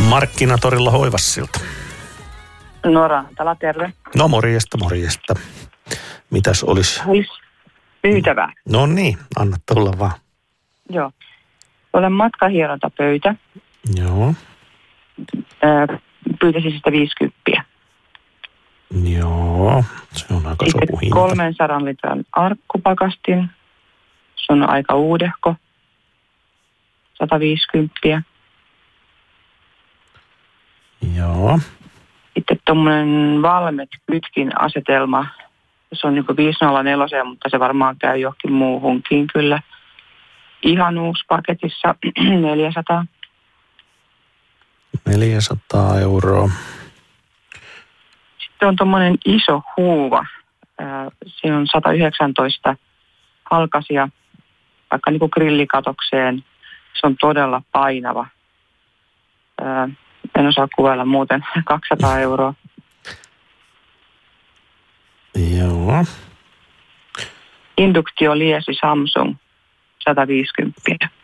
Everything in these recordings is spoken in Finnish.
Markkinatorilla Hoivassilta. No Rantala, terve. No morjesta. Mitäs olisi? Olisi pyytävää. No niin, anna tulla vaan. Joo. Olen matkahierontapöytä. Joo. Pyytäisin sitä 50. Joo, se on aika sopuhinta. 300 litran arkkupakastin. Se on aika uudehko. 150. Joo. Sitten tuommoinen Valmet kytkin asetelma. Se on niin kuin 504, mutta se varmaan käy johonkin muuhunkin kyllä. Ihan uusi paketissa 400. 400 euroa. Sitten on tuommoinen iso huuva. Siinä on 119 halkasia, vaikka niin kuin grillikatokseen. Se on todella painava. En osaa kuvailla muuten. 200 euroa. Joo. Induktioliesi Samsung 150.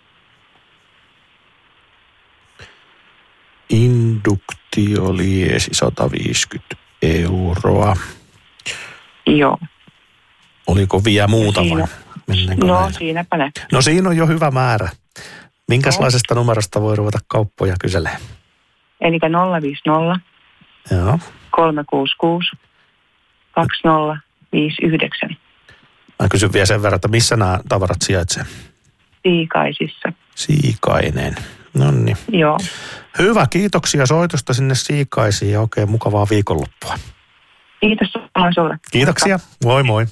Induktioliesi 150 euroa. Joo. Oliko vielä muuta vai? No näin? Siinäpä ne. No siinä on jo hyvä määrä. Minkälaisesta numerosta voi ruveta kauppoja kyselemään? Eli 050 Joo. 366 2059. Mä kysyn vielä sen verran, että missä nämä tavarat sijaitsee? Siikaisissa. Siikainen. Noniin. Joo. Hyvä, kiitoksia soitosta sinne Siikaisiin ja oikein mukavaa viikonloppua. Kiitos sulle. Kiitoksia. Moi moi.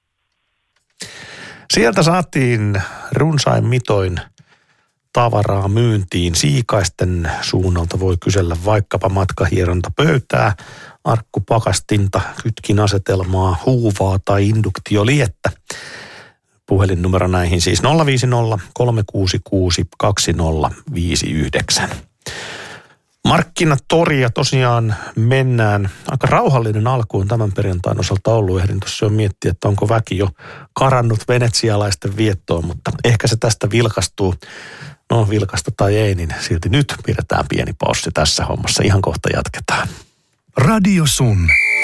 Sieltä saatiin runsain mitoin tavaraa myyntiin. Siikaisten suunnalta voi kysellä vaikkapa matkahierontapöytää, arkkupakastinta, kytkin-asetelmaa, huuvaa tai induktioliettä. Puhelinnumero näihin siis 050 366 2059. Markkinatoria tosiaan mennään. Aika rauhallinen alku on tämän perjantain osalta ollut. Ehdin tuossa jo miettiä, että onko väki jo karannut venetsialaisten viettoon, mutta ehkä se tästä vilkastuu. No vilkasta tai ei, niin silti nyt pidetään pieni paussi tässä hommassa. Ihan kohta jatketaan. Radio Sun.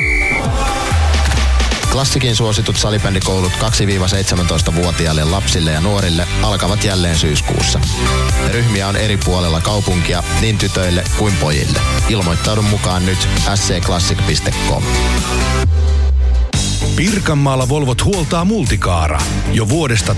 Klassikin suositut salibändikoulut 2-17-vuotiaille lapsille ja nuorille alkavat jälleen syyskuussa. Ryhmiä on eri puolella kaupunkia niin tytöille kuin pojille. Ilmoittaudu mukaan nyt sclassic.com. Pirkanmaalla Volvot huoltaa Multicaara jo vuodesta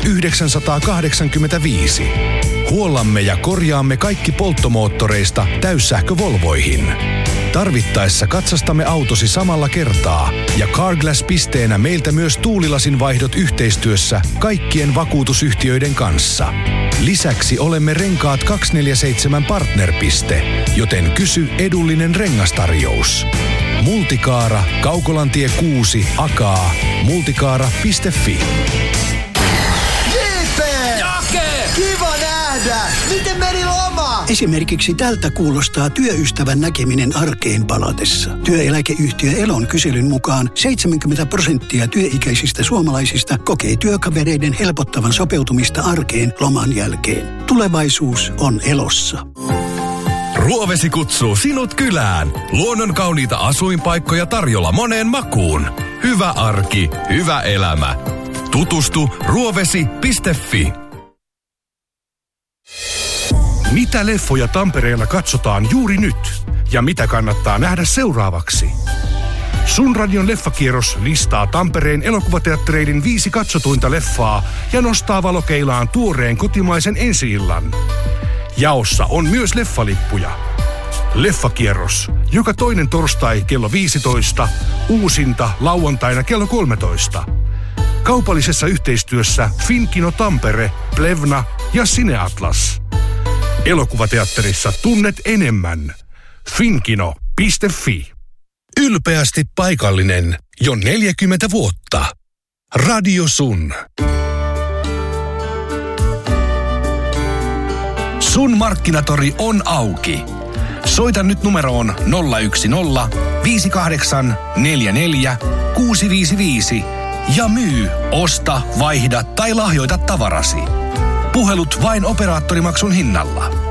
1985. Huollamme ja korjaamme kaikki polttomoottoreista täyssähkövolvoihin. Tarvittaessa katsastamme autosi samalla kertaa ja Carglass-pisteenä meiltä myös tuulilasin vaihdot yhteistyössä kaikkien vakuutusyhtiöiden kanssa. Lisäksi olemme Renkaat 247 partnerpiste, joten kysy edullinen rengastarjous. Multicaara, Kaukolantie 6, Akaa, multicaara.fi. Jake! Kiva nähdä! Miten meni loma? Esimerkiksi tältä kuulostaa työystävän näkeminen arkeen palatessa. Työeläkeyhtiö Elon kyselyn mukaan 70% työikäisistä suomalaisista kokee työkavereiden helpottavan sopeutumista arkeen loman jälkeen. Tulevaisuus on Elossa. Ruovesi kutsuu sinut kylään. Luonnon kauniita asuinpaikkoja tarjolla moneen makuun. Hyvä arki, hyvä elämä. Tutustu ruovesi.fi. Mitä leffoja Tampereella katsotaan juuri nyt? Ja mitä kannattaa nähdä seuraavaksi? Sun Radion leffakierros listaa Tampereen elokuvateattereiden 5 katsotuinta leffaa ja nostaa valokeilaan tuoreen kotimaisen ensi-illan. Jaossa on myös leffalippuja. Leffakierros. Joka toinen torstai kello 15, uusinta lauantaina kello 13. Kaupallisessa yhteistyössä Finkino Tampere, Plevna ja Cineatlas. Elokuvateatterissa tunnet enemmän. Finkino.fi. Ylpeästi paikallinen jo 40 vuotta. Radio Sun. Sun markkinatori on auki. Soita nyt numeroon 010 58 44 655 ja myy, osta, vaihda tai lahjoita tavarasi. Puhelut vain operaattorimaksun hinnalla.